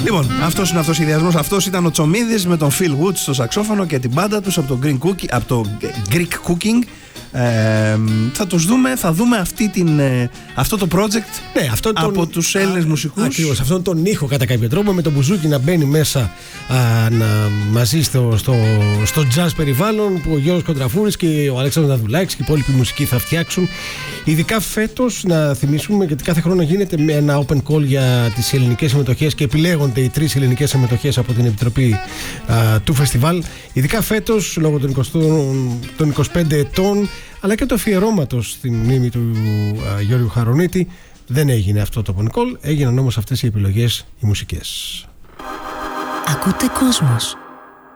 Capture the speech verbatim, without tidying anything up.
Λοιπόν, αυτός είναι αυτός ο ιδιασμός. Αυτός ήταν ο Τσομίδης με τον Phil Woods στο σαξόφωνο και την μπάντα τους από το, Green Cookie, από το Greek Cooking. Ε, θα τους δούμε, θα δούμε αυτή την, ε, αυτό το project, ναι, αυτό τον, από τους Έλληνες μουσικούς. Ακριβώς, αυτόν τον ήχο κατά κάποιο τρόπο, με το μπουζούκι να μπαίνει μέσα α, να, μαζί στο, στο, στο jazz περιβάλλον που ο Γιώργος Κοντραφούρης και ο Αλέξανδρος Δαδουλάκης και οι υπόλοιποι μουσικοί θα φτιάξουν. Ειδικά φέτος, να θυμίσουμε, γιατί κάθε χρόνο γίνεται ένα open call για τις ελληνικές συμμετοχές και επιλέγονται οι τρεις ελληνικές συμμετοχές από την Επιτροπή α, του φεστιβάλ. Ειδικά φέτος, λόγω των, είκοσι, των είκοσι πέντε ετών, αλλά και το αφιερώματος στην μνήμη του α, Γιώργου Χαρονίτη, δεν έγινε αυτό το open call, έγιναν όμως αυτές οι επιλογές οι μουσικές. Ακούτε Κόσμος.